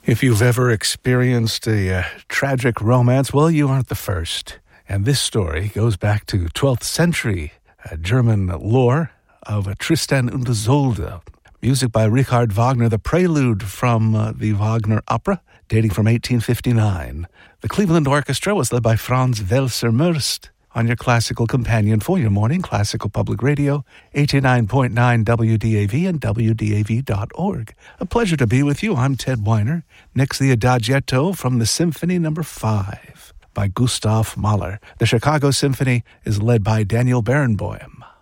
If you've ever experienced a tragic romance, well, you aren't the first. And this story goes back to 12th century German lore of Tristan und Isolde. Music by Richard Wagner, the prelude from the Wagner opera, dating from 1859. The Cleveland Orchestra was led by Franz Welser-Möst on your classical companion for your morning, Classical Public Radio, 89.9 WDAV and WDAV.org. A pleasure to be with you. I'm Ted Weiner. Next, the Adagietto from the Symphony No. 5 by Gustav Mahler. The Chicago Symphony is led by Daniel Barenboim.